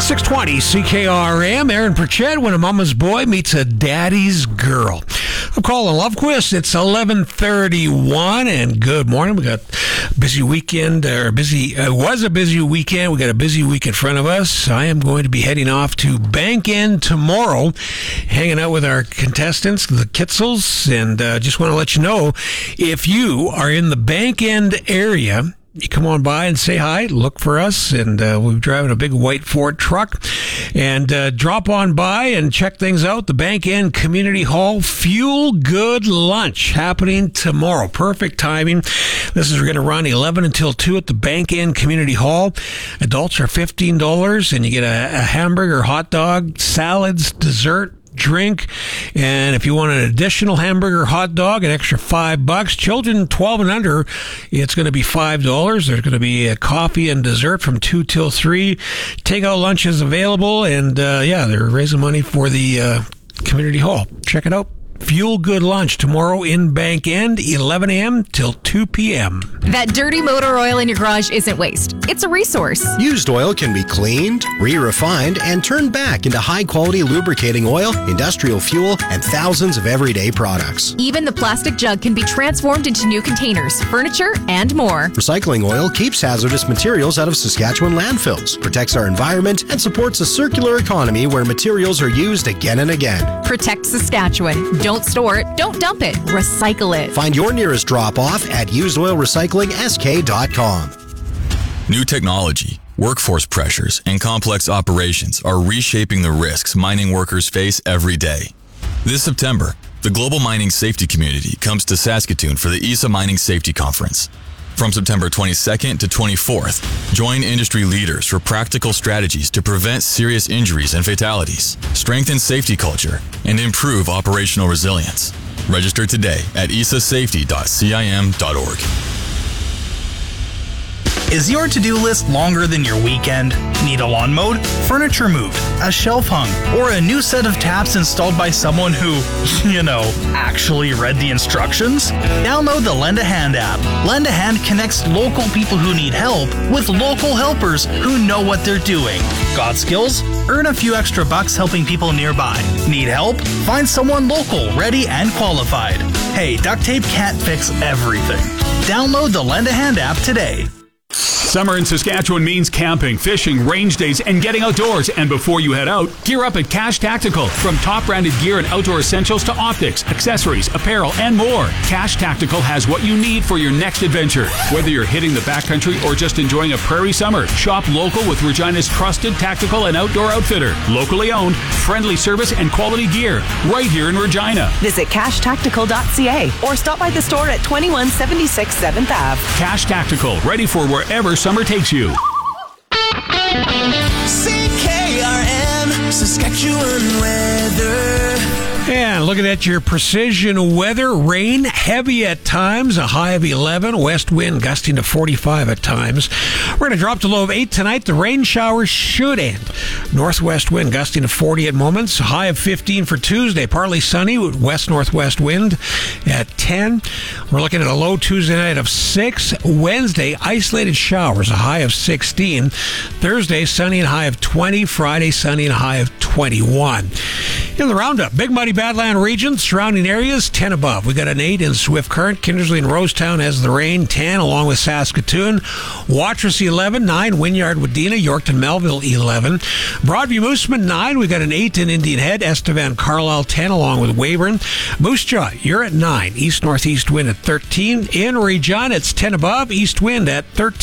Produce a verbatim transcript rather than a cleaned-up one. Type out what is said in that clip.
six twenty C K R M. Aaron Pritchett, when a mama's boy meets a daddy's girl. I'm Colin Lovequist. It's eleven thirty-one, and good morning. We got a busy weekend, or busy, it uh, was a busy weekend. We got a busy week in front of us. I am going to be heading off to Bank End tomorrow, hanging out with our contestants, the Kitzels, and uh, just want to let you know, if you are in the Bank End area, you come on by and say hi, look for us, and uh, we're driving a big white Ford truck, and uh, drop on by and check things out. The Bank End Community Hall Fuel Good Lunch happening tomorrow. Perfect timing. This is going to run eleven until two at the Bank End Community Hall. Adults are fifteen dollars, and you get a, a hamburger, hot dog, salads, dessert, drink, and if you want an additional hamburger, hot dog, an extra five bucks. Children twelve and under, it's going to be five dollars. There's going to be a coffee and dessert from two till three. Takeout lunch is available, and uh, yeah, they're raising money for the uh, community hall. Check it out. Fuel Good Lunch tomorrow in Bank End, eleven a.m. till two p.m. That dirty motor oil in your garage isn't waste. It's a resource. Used oil can be cleaned, re-refined, and turned back into high-quality lubricating oil, industrial fuel, and thousands of everyday products. Even the plastic jug can be transformed into new containers, furniture, and more. Recycling oil keeps hazardous materials out of Saskatchewan landfills, protects our environment, and supports a circular economy where materials are used again and again. Protect Saskatchewan. Don't store it. Don't dump it. Recycle it. Find your nearest drop-off at used oil recycling s k dot com. New technology, workforce pressures, and complex operations are reshaping the risks mining workers face every day. This September, the global mining safety community comes to Saskatoon for the I S A Mining Safety Conference. From September twenty-second to twenty-fourth, join industry leaders for practical strategies to prevent serious injuries and fatalities, strengthen safety culture, and improve operational resilience. Register today at I S A safety dot c i m dot org. Is your to-do list longer than your weekend? Need a lawn mowed, furniture moved, a shelf hung, or a new set of taps installed by someone who, you know, actually read the instructions? Download the Lend a Hand app. Lend a Hand connects local people who need help with local helpers who know what they're doing. Got skills? Earn a few extra bucks helping people nearby. Need help? Find someone local, ready, and qualified. Hey, duct tape can't fix everything. Download the Lend a Hand app today. Summer in Saskatchewan means camping, fishing, range days, and getting outdoors. And before you head out, gear up at Cash Tactical. From top-branded gear and outdoor essentials to optics, accessories, apparel, and more, Cash Tactical has what you need for your next adventure. Whether you're hitting the backcountry or just enjoying a prairie summer, shop local with Regina's trusted tactical and outdoor outfitter. Locally owned, friendly service, and quality gear right here in Regina. Visit cash tactical dot c a or stop by the store at twenty-one seventy-six seventh Avenue. Cash Tactical, ready for wherever summer takes you. C K R M, Saskatchewan weather. And looking at your precision weather, rain heavy at times, a high of eleven, west wind gusting to forty-five at times. We're going to drop to low of eight tonight. The rain showers should end. Northwest wind gusting to forty at moments, a high of fifteen for Tuesday. Partly sunny with west-northwest wind at ten. We're looking at a low Tuesday night of six. Wednesday, isolated showers, a high of sixteen. Thursday, sunny and high of twenty. Friday, sunny and high of twenty-one. In the roundup, Big Muddy Badland region, surrounding areas, ten above. We got an eight in Swift Current. Kindersley and Rosetown has the rain, ten, along with Saskatoon. Watrous, eleven, nine. Wynyard, Wadena, Yorkton, Melville, eleven. Broadview, Moosomin, nine. We got an eight in Indian Head. Estevan, Carlisle, ten, along with Weyburn. Moose Jaw, you're at nine. East-northeast wind at thirteen. In Regina, it's ten above. East wind at thirteen.